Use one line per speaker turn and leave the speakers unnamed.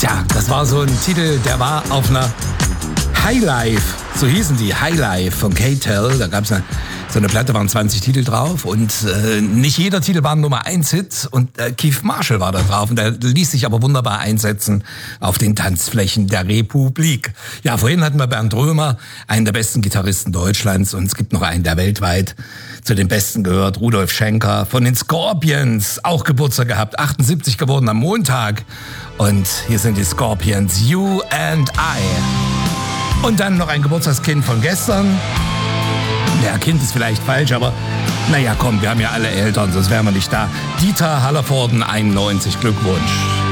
Ja, das war so ein Titel, der war auf einer Highlife, so hießen die, Highlife von K-Tel. Da gab es so eine Platte, waren 20 Titel drauf und nicht jeder Titel war ein Nummer 1 Hit und Keith Marshall war da drauf und der ließ sich aber wunderbar einsetzen auf den Tanzflächen der Republik. Ja, vorhin hatten wir Bernd Römer, einen der besten Gitarristen Deutschlands, und es gibt noch einen, der weltweit zu den Besten gehört, Rudolf Schenker von den Scorpions, auch Geburtstag gehabt, 78 geworden am Montag. Und hier sind die Scorpions, You and I. Und dann noch ein Geburtstagskind von gestern. Ja, Kind ist vielleicht falsch, aber naja, komm, wir haben ja alle Eltern, sonst wären wir nicht da. Dieter Hallervorden, 91, Glückwunsch.